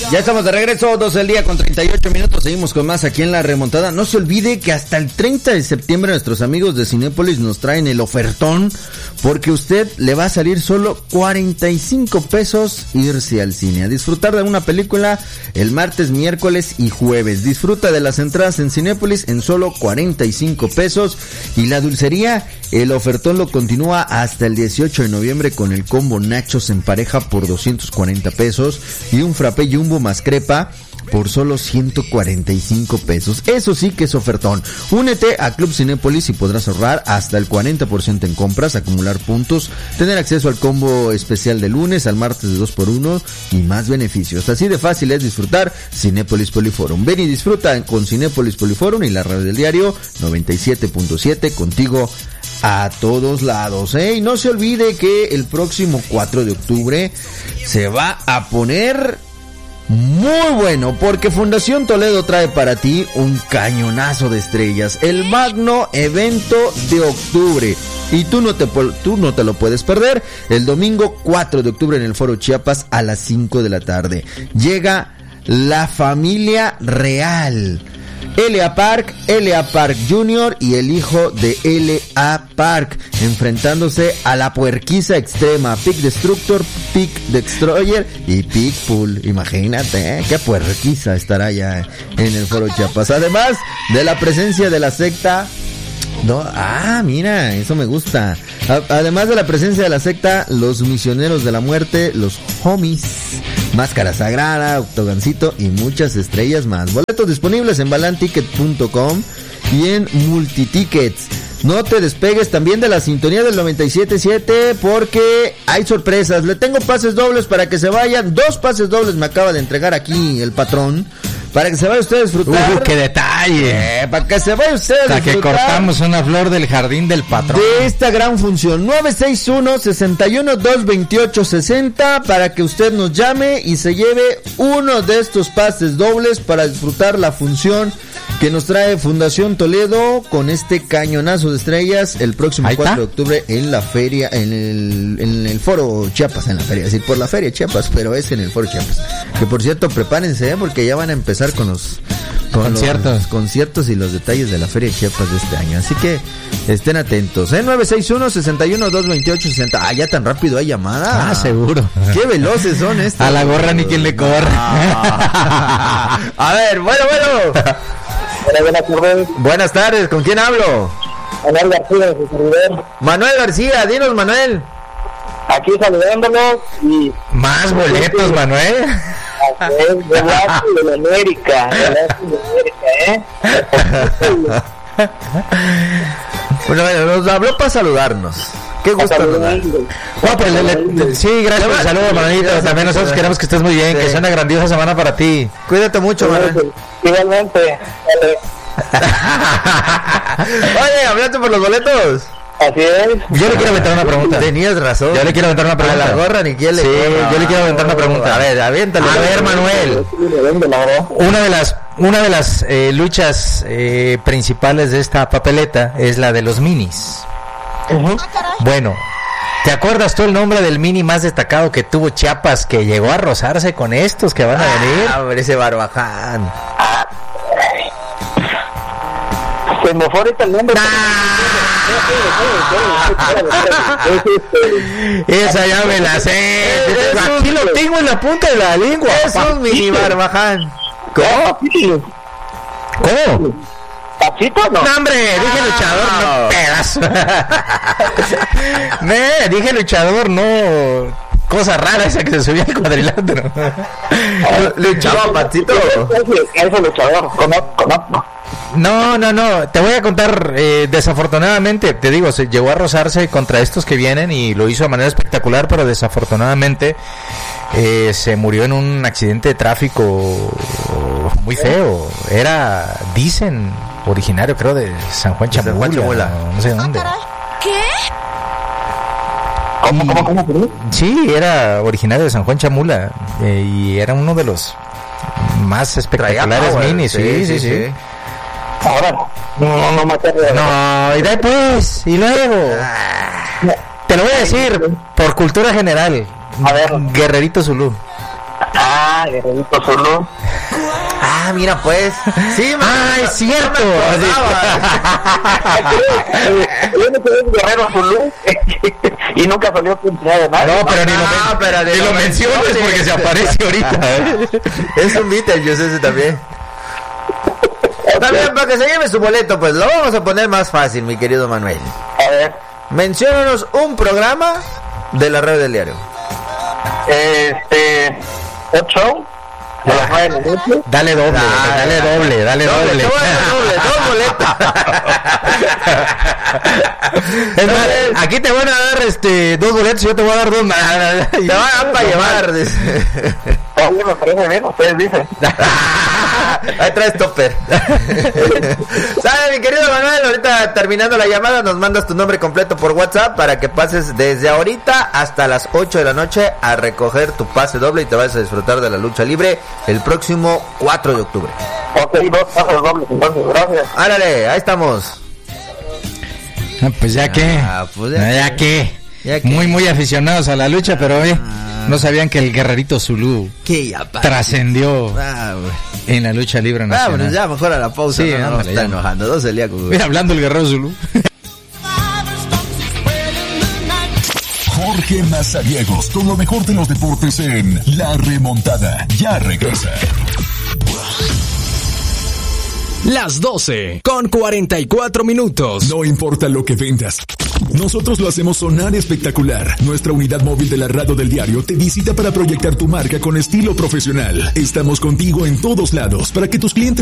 Ya estamos de regreso, 12 del día con 38 minutos. Seguimos con más aquí en La Remontada. No se olvide que hasta el 30 de septiembre nuestros amigos de Cinépolis nos traen el ofertón, porque usted le va a salir solo 45 pesos irse al cine a disfrutar de una película el martes, miércoles y jueves. Disfruta de las entradas en Cinépolis en solo 45 pesos. Y la dulcería, el ofertón lo continúa hasta el 18 de noviembre con el combo nachos en pareja por 240 pesos y un frappé jumbo más crepa por solo 145 pesos. Eso sí que es ofertón. Únete a Club Cinépolis y podrás ahorrar hasta el 40% en compras, acumular puntos, tener acceso al combo especial de lunes, al martes de 2x1 y más beneficios. Así de fácil es disfrutar Cinépolis Poliforum. Ven y disfruta con Cinépolis Poliforum y la radio del diario 97.7, contigo a todos lados, Y no se olvide que el próximo 4 de octubre se va a poner muy bueno, porque Fundación Toledo trae para ti un cañonazo de estrellas, el magno evento de octubre. Y tú no te lo puedes perder, el domingo 4 de octubre en el Foro Chiapas a las 5 de la tarde. Llega la familia real. L.A. Park Jr. y el hijo de L.A. Park, enfrentándose a la puerquiza extrema, Pig Destructor, Pig Destroyer y Pig Pool. Imagínate, qué puerquiza estará ya en el Foro Chiapas. Además de la presencia de la secta... mira, eso me gusta. Además de la presencia de la secta, los misioneros de la muerte, los homies, Máscara Sagrada, Octogancito y muchas estrellas más. Boletos disponibles en balanticket.com y en Multitickets. No te despegues también de la sintonía del 97.7 porque hay sorpresas. Le tengo pases dobles para que se vayan. 2 pases dobles me acaba de entregar aquí el patrón. Para que se vaya usted a disfrutar. ¡Qué detalle! Para que se vaya usted a disfrutar. Para que cortamos una flor del jardín del patrón. De esta gran función. 961-61-228-60. Para que usted nos llame y se lleve uno de estos pases dobles para disfrutar la función que nos trae Fundación Toledo con este cañonazo de estrellas el próximo 4 de octubre en la feria, en el Foro Chiapas, en la feria, es decir, por la feria Chiapas, pero es en el Foro Chiapas. Que por cierto, prepárense, porque ya van a empezar con los conciertos y los detalles de la feria Chiapas de este año. Así que estén atentos. 961-61-228-60. Ya tan rápido hay llamada. Seguro. Qué veloces son estos. A la gorra ni quien le corre. A ver, bueno. Buenas tardes. Buenas tardes, ¿con quién hablo? Manuel García, de su servidor. Manuel García, dinos, Manuel. Aquí saludándolos y... Más boletos, Manuel. De la América, Bueno, nos habló para saludarnos. Qué gusto. Sí, gracias por el saludo, Manuelito. También nosotros queremos que estés muy bien, que sea una grandiosa semana para ti. Cuídate mucho, Manuel. Igualmente. Oye, ¿hablaste por los boletos? Así es. Yo le quiero aventar una pregunta. Tenías razón. Yo le quiero aventar una pregunta. A la gorra ni quién le corre. Yo le quiero aventar una pregunta. A ver, aviéntale. A ver, Manuel. Una de las luchas principales de esta papeleta es la de los minis. Bueno, ¿te acuerdas tú el nombre del mini más destacado que tuvo Chiapas, que llegó a rozarse con estos que van a venir? Hombre, ese Barbaján. Se me fue ahorita el nombre. Esa ya me la sé. Aquí lo tengo en la punta de la lengua. Es un mini Barbaján. ¿Cómo? ¿Papito? No. No, hombre, dije luchador, no pedazo. Dije luchador, no. Cosa rara esa que se subía al cuadrilátero. ¿Luchaba Patito? Ese luchador, conozco. No, te voy a contar, desafortunadamente, te digo, se llegó a rozarse contra estos que vienen y lo hizo de manera espectacular, pero desafortunadamente se murió en un accidente de tráfico muy feo. Dicen, originario creo de San Juan Chamula, no sé dónde. ¿Qué? ¿Cómo? Sí, era originario de San Juan Chamula y era uno de los más espectaculares minis, sí. Ahora, no me acuerdo. No, y después, y luego. Te lo voy a decir, por cultura general. A ver. Guerrerito Zulú. Ah, Guerrerito Zulu. Ah, mira pues. Sí, Es cierto. Yo no soy Guerrero Zulu y nunca salió pintada de nada. No, pero ni lo menciones menciones porque se aparece ahorita. Es un Beetlejuice ese también. También para que se lleve su boleto, pues lo vamos a poner más fácil, mi querido Manuel. A ver. Menciónanos un programa de la radio del diario. Hot Show de las 9 de la noche. Dale doble. Te voy a dar doble, dos boletos. Es más, aquí te van a dar 2 boletos y yo te voy a dar 2 más. Te van a dar para llevar. Oye, me parece bien, ustedes dicen. Ahí traes topper. ¿Sabes, mi querido Manuel? Ahorita terminando la llamada nos mandas tu nombre completo por WhatsApp para que pases desde ahorita hasta las 8 de la noche a recoger tu pase doble y te vayas a disfrutar de la lucha libre el próximo 4 de octubre. Ok, 2 pases dobles, entonces, gracias. Árale, ahí estamos. Pues ya que. Pues Ya que. Muy aficionados a la lucha, pero no sabían que el Guerrerito Zulu trascendió en la lucha libre nacional. Vámonos ya, mejor a la pausa. Sí, no nos ándale, está ya. enojando. 12 del día. Mira, hablando el Guerrero Zulu. Jorge Mazariegos, con lo mejor de los deportes en La Remontada. Ya regresa. Las 12 con 44 minutos. No importa lo que vendas, nosotros lo hacemos sonar espectacular. Nuestra unidad móvil de la radio del diario te visita para proyectar tu marca con estilo profesional. Estamos contigo en todos lados para que tus clientes